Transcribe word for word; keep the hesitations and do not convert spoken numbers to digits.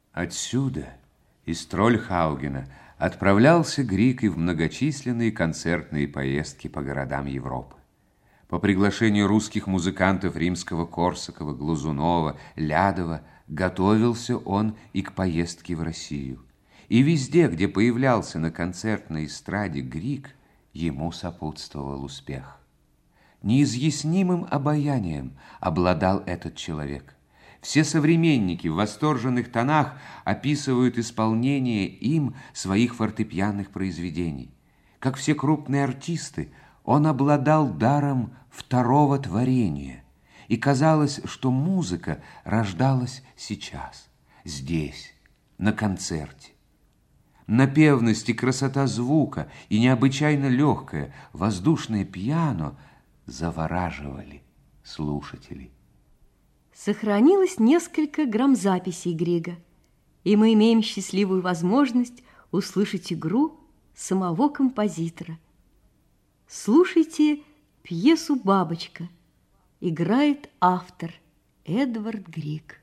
Отсюда, из Трольхаугена, отправлялся Грик и в многочисленные концертные поездки по городам Европы. По приглашению русских музыкантов Римского-Корсакова, Глазунова, Лядова готовился он и к поездке в Россию. И везде, где появлялся на концертной эстраде Грик, ему сопутствовал успех. Неизъяснимым обаянием обладал этот человек. Все современники в восторженных тонах описывают исполнение им своих фортепианных произведений. Как все крупные артисты, он обладал даром второго творения, и казалось, что музыка рождалась сейчас, здесь, на концерте. Напевность и красота звука, и необычайно легкое, воздушное пиано завораживали слушателей. Сохранилось несколько грамзаписей Грига, и мы имеем счастливую возможность услышать игру самого композитора. Слушайте пьесу «Бабочка». Играет автор Эдвард Грик.